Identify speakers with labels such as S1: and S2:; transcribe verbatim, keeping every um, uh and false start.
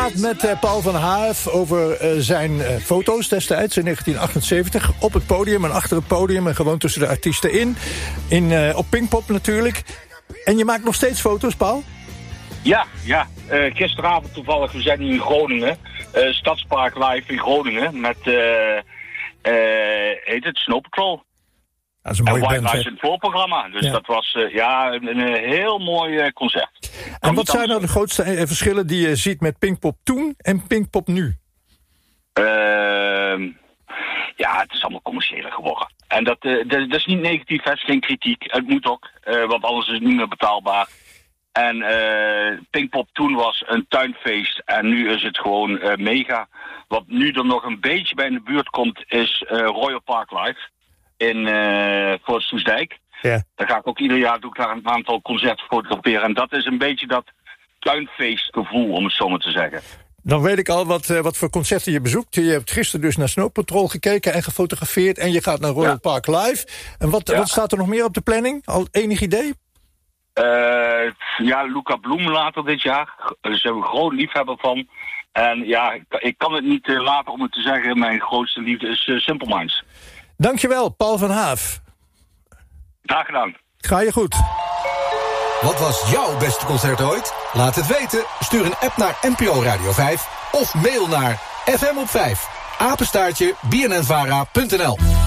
S1: praat met uh, Paul van Haaf over uh, zijn uh, foto's destijds in negentien achtenzeventig. Op het podium en achter het podium en gewoon tussen de artiesten in. in uh, op Pinkpop natuurlijk. En je maakt nog steeds foto's, Paul?
S2: Ja, ja. Uh, gisteravond toevallig, we zijn nu in Groningen. Uh, Stadspark Live in Groningen met, uh, uh, heet het, Snow Patrol.
S1: Dat is een mooi
S2: en
S1: band,
S2: White Lies in het voorprogramma. Dus ja. dat was uh, ja, een, een heel mooi uh, concert.
S1: En wat zijn nou de grootste uh, verschillen die je ziet met Pinkpop toen en Pinkpop nu?
S2: Uh, ja, het is allemaal commerciëler geworden. En dat, uh, dat, dat is niet negatief, het is geen kritiek. Het moet ook, uh, want anders is het niet meer betaalbaar. En uh, Pinkpop toen was een tuinfeest en nu is het gewoon uh, mega. Wat nu er nog een beetje bij in de buurt komt is uh, Royal Park Live in uh, Fort Soesdijk.
S1: Ja.
S2: Daar ga ik ook ieder jaar doe ik daar een aantal concerten fotograferen. En dat is een beetje dat tuinfeestgevoel, om het zo maar te zeggen. Dan
S1: weet ik al wat, uh, wat voor concerten je bezoekt. Je hebt gisteren dus naar Snow Patrol gekeken en gefotografeerd. En je gaat naar Royal ja. Park Live. En wat, ja. wat staat er nog meer op de planning? Al enig idee?
S2: Uh, ja, Luca Bloem later dit jaar. Daar zijn we een groot liefhebber van. En ja, ik, ik kan het niet uh, laten om het te zeggen. Mijn grootste liefde is uh, Simple Minds.
S1: Dankjewel, Paul van Haaf.
S2: Graag gedaan.
S1: Ga je goed.
S3: Wat was jouw beste concert ooit? Laat het weten. Stuur een app naar N P O Radio vijf of mail naar f m op vijf apenstaartje b n n vara punt n l.